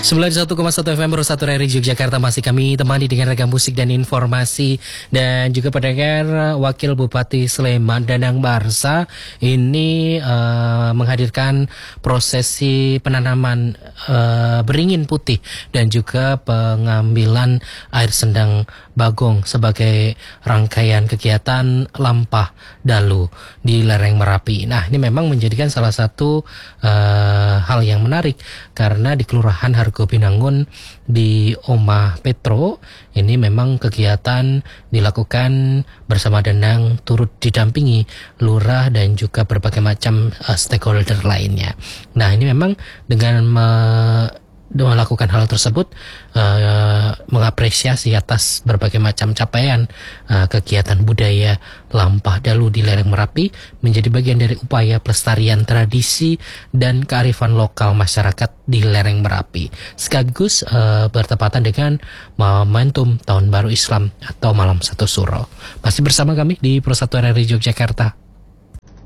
91,1 FM Rosatu RRI Yogyakarta masih kami temani dengan ragam musik dan informasi. Dan juga pendengar, Wakil Bupati Sleman Danang Barsa ini menghadirkan prosesi penanaman beringin putih dan juga pengambilan air sendang bagong sebagai rangkaian kegiatan Lampah Dalu di lereng Merapi. Nah, ini memang menjadikan salah satu hal yang menarik karena di Kelurahan Hargo Binangun di Omah Petro ini memang kegiatan dilakukan bersama Danang turut didampingi lurah dan juga berbagai macam stakeholder lainnya. Nah, ini memang dengan melakukan hal tersebut mengapresiasi atas berbagai macam capaian kegiatan budaya Lampah Dalu di lereng Merapi menjadi bagian dari upaya pelestarian tradisi dan kearifan lokal masyarakat di lereng Merapi, sekaligus bertepatan dengan momentum Tahun Baru Islam atau Malam Satu Suro. Masih bersama kami di Pro 1 RRI Yogyakarta.